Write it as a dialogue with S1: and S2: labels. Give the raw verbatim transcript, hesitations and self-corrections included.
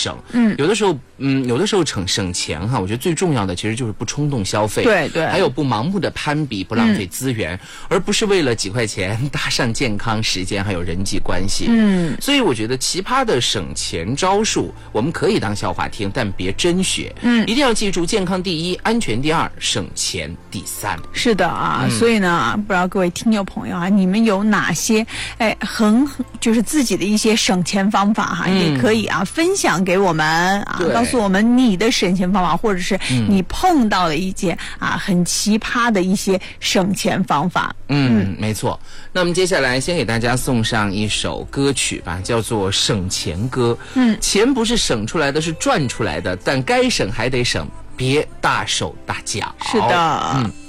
S1: 省。
S2: 嗯，
S1: 有的时候，嗯，有的时候省省钱哈，我觉得最重要的其实就是不冲动消费，
S2: 对对，
S1: 还有不盲目的攀比，不浪费资源，嗯、而不是为了几块钱搭上健康、时间还有人际关系。
S2: 嗯，
S1: 所以我觉得奇葩的省钱招数，我们可以当笑话听，但别真学。
S2: 嗯，
S1: 一定要记住，健康第一，安全第二，省钱第三。
S2: 是的啊，
S1: 嗯、
S2: 所以呢，不知道各位听众朋友啊，你们有哪些哎很就是自己的一些省钱方法哈、嗯，也可以啊分享给我们啊，告诉我们你的省钱方法，或者是你碰到的一些、嗯、啊很奇葩的一些省钱方法。
S1: 嗯，嗯没错。那我们接下来先给大家送上一首歌曲吧，叫做《省钱歌》。
S2: 嗯，
S1: 钱不是省出来的，是赚出来的，但该省还得省，别大手大脚。
S2: 是的。
S1: 嗯。